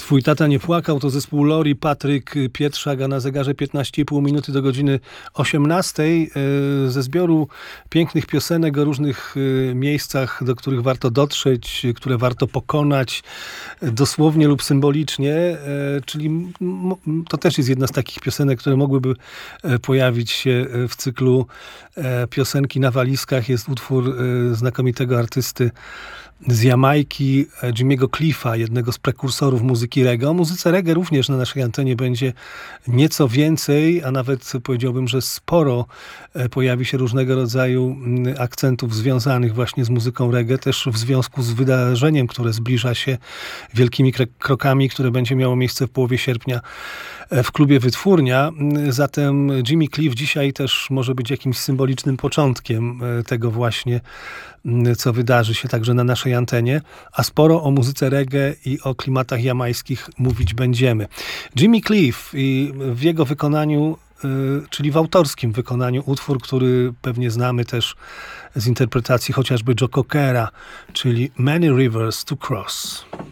Twój tata nie płakał, to zespół Lori, Patryk Pietrzak, a na zegarze 15,5 minuty do godziny 18. Ze zbioru pięknych piosenek o różnych miejscach, do których warto dotrzeć, które warto pokonać, dosłownie lub symbolicznie, czyli to też jest jedna z takich piosenek, które mogłyby pojawić się w cyklu piosenki na walizkach. Jest utwór znakomitego artysty z Jamajki, Jimmy'ego Cliffa, jednego z prekursorów muzyki reggae. O muzyce reggae również na naszej antenie będzie nieco więcej, a nawet powiedziałbym, że sporo pojawi się różnego rodzaju akcentów związanych właśnie z muzyką reggae, też w związku z wydarzeniem, które zbliża się wielkimi krokami, które będzie miało miejsce w połowie sierpnia w klubie Wytwórnia. Zatem Jimmy Cliff dzisiaj też może być jakimś symbolicznym początkiem tego właśnie, co wydarzy się także na naszej antenie, a sporo o muzyce reggae i o klimatach jamajskich mówić będziemy. Jimmy Cliff i w jego wykonaniu, czyli w autorskim wykonaniu, utwór, który pewnie znamy też z interpretacji chociażby Joe Cockera, czyli Many Rivers to Cross.